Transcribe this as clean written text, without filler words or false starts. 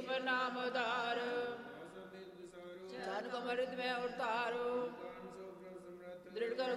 पर नाम उधार जन कमरित में उतारो दृढ़ कर